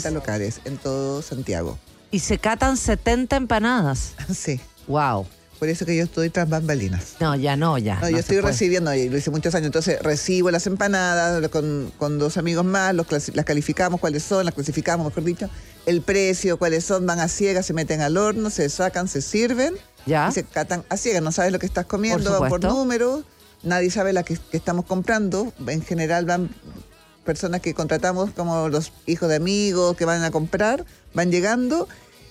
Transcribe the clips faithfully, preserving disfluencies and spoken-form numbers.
setenta locales en todo Santiago. Y se catan setenta empanadas. Sí. Wow. Por eso que yo estoy tras bambalinas. No, ya no, ya. No, no yo se estoy puede. recibiendo, y lo hice muchos años, entonces recibo las empanadas con, con dos amigos más, los clasi- las calificamos, cuáles son, las clasificamos, mejor dicho, el precio, cuáles son, van a ciegas, se meten al horno, se sacan, se sirven ¿Ya? y se catan a ciegas. No sabes lo que estás comiendo, Por van por supuesto. números, nadie sabe la que, que estamos comprando. En general van personas que contratamos como los hijos de amigos que van a comprar, van llegando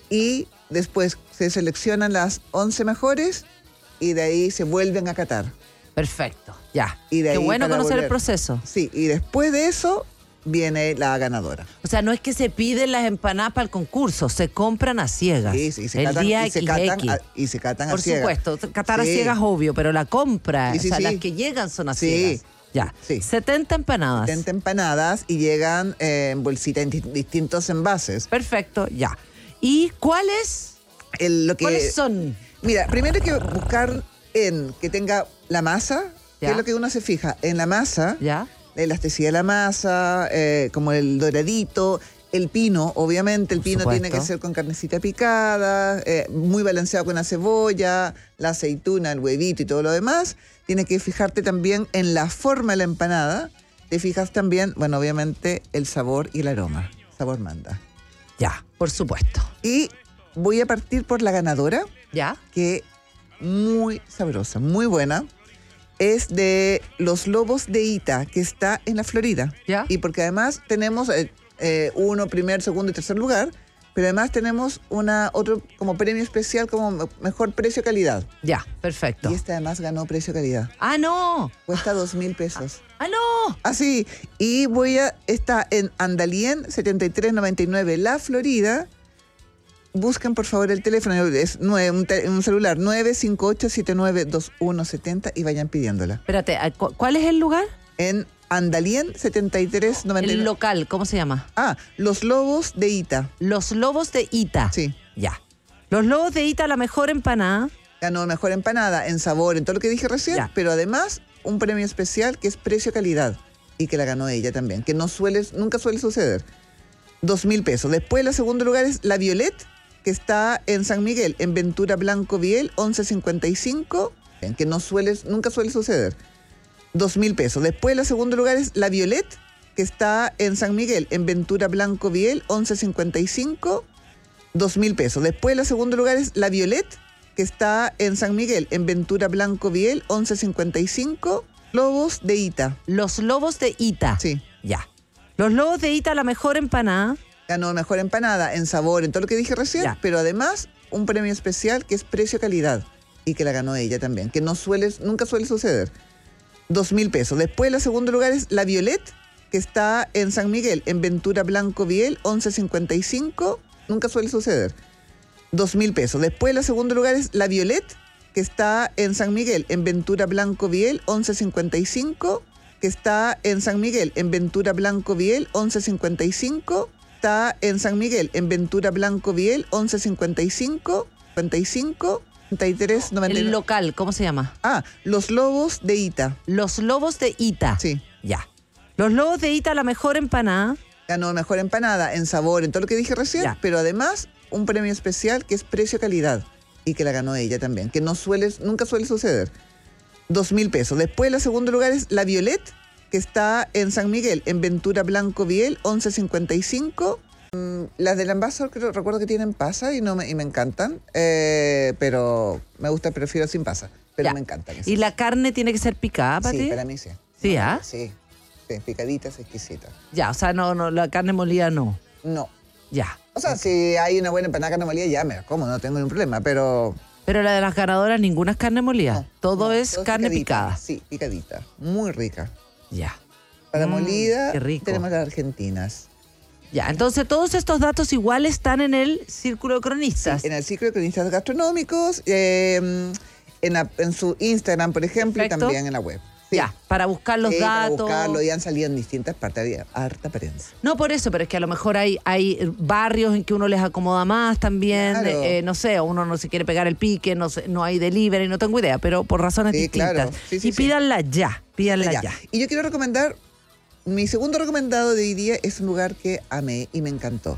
y después se seleccionan las once mejores y de ahí se vuelven a catar. Perfecto, ya. Y de Qué ahí bueno para conocer el volver. proceso. Sí, y después de eso viene la ganadora. O sea, no es que se piden las empanadas para el concurso, se compran a ciegas. Sí, sí, se el catan, día y, se equis equis. catan a, y se catan a Por ciegas. supuesto, catar a Sí. ciegas obvio, pero la compra, Sí, sí, o sea, sí. las que llegan son a Sí. ciegas. Ya, Sí. setenta empanadas. setenta empanadas y llegan eh, en bolsitas en di- distintos envases. Perfecto, ya. ¿Y cuáles? El- lo que, ¿Cuáles son? Mira, primero hay que buscar en que tenga la masa, que Ya. es lo que uno se fija, en la masa, ¿Ya? la elasticidad de la masa, eh, como el doradito, el pino, obviamente, el Por pino supuesto. tiene que ser con carnecita picada, eh, muy balanceado con la cebolla, la aceituna, el huevito y todo lo demás. Tienes que fijarte también en la forma de la empanada. Te fijas también, bueno, obviamente, el sabor y el aroma. Sabor manda. Ya, por supuesto. Y voy a partir por la ganadora, ¿Ya? que muy sabrosa, muy buena. Es de Los Lobos de Ita, que está en la Florida. ¿Ya? Y porque además tenemos eh, eh, uno, primer, segundo y tercer lugar, pero además tenemos una otro como premio especial como me- mejor precio-calidad. Ya, perfecto. Y este además ganó precio-calidad. ¡Ah, no! Cuesta dos mil pesos. ¡Ah, no! Así, y voy a, está en Andalien setenta y tres noventa y nueve, La Florida. Busquen por favor el teléfono, es nueve, un, te- un celular nueve cinco ocho siete nueve dos uno siete cero y vayan pidiéndola. Espérate, ¿cu- ¿cuál es el lugar? En Andalien setenta y tres noventa y El nueve. local, ¿cómo se llama? Ah, Los Lobos de Ita. Los Lobos de Ita. Sí. Ya. Los Lobos de Ita, la mejor empanada. Ganó mejor empanada en sabor, en todo lo que dije recién, Ya. pero además un premio especial que es precio-calidad y que la ganó ella también, que no suele, nunca suele suceder. Dos mil pesos. Después, el segundo lugar es La Violet, que está en San Miguel, en Ventura Blanco Viel, once cincuenta y cinco, que no suele, nunca suele suceder. Dos mil pesos. Después, el segundo lugar es La Violet, que está en San Miguel, en Ventura Blanco Viel, once cincuenta y cinco, dos mil pesos. Después, el segundo lugar es La Violet, que está en San Miguel, en Ventura Blanco Viel, once cincuenta y cinco, Lobos de Ita. Los Lobos de Ita. Sí. Ya. Los Lobos de Ita, la mejor empanada. Ganó mejor empanada en sabor, en todo lo que dije recién, Ya. pero además un premio especial que es precio-calidad y que la ganó ella también, que no suele, nunca suele suceder. Dos mil pesos. Después, el segundo lugar es La Violet, que está en San Miguel, en Ventura Blanco Viel, once cincuenta y cinco, nunca suele suceder. Dos mil pesos. Después, el segundo lugar es La Violet, que está en San Miguel, en Ventura Blanco Viel, once cincuenta y cinco, que está en San Miguel, en Ventura Blanco Viel, once cincuenta y cinco, está en San Miguel, en Ventura Blanco Viel, once cincuenta y cinco, cincuenta y cinco, treinta y tres, noventa y El nueve. local, ¿cómo se llama? Ah, Los Lobos de Ita. Los Lobos de Ita. Sí. Ya. Los Lobos de Ita, la mejor empanada. Ganó mejor empanada en sabor, en todo lo que dije recién, Ya. pero además un premio especial que es precio-calidad y que la ganó ella también, que no suele, nunca suele suceder. Dos mil pesos. Después, el segundo lugar es La Violet, que está en San Miguel, en Ventura Blanco Viel, once cincuenta y cinco. Mm, las del Ambassador creo, recuerdo que tienen pasa y, no me, y me encantan, eh, pero me gusta, prefiero sin pasa, pero Ya. me encantan. esas. ¿Y la carne tiene que ser picada para Sí, ti? para mí sí. Sí, ¿ah? Sí, sí, picaditas, exquisitas. Ya, o sea, no, no, la carne molida no. No. Ya. O sea, si hay una buena empanada de carne molida, ya me la como, no tengo ningún problema, pero... Pero la de las ganadoras, ninguna es carne molida. no, todo no, es todo carne picadita. picada. Sí, picadita. Muy rica. Ya. Para Mm, molida qué rico. tenemos las argentinas. Ya, entonces todos estos datos igual están en el Círculo de Cronistas. En el Círculo de Cronistas Gastronómicos, eh, en, la- en su Instagram, por ejemplo, Perfecto. y también en la web. Sí. Ya, para buscar los Sí, para datos. buscarlo, y han salido en distintas partes, había harta prensa. No por eso, pero es que a lo mejor hay, hay barrios en que uno les acomoda más también. Claro. eh, no sé, uno no se quiere pegar el pique, no, sé, no hay delivery, no tengo idea, pero por razones Sí, distintas. claro. Sí, sí, y sí. pídanla ya, pídanla ya. Ya. Y yo quiero recomendar, mi segundo recomendado de hoy día es un lugar que amé y me encantó.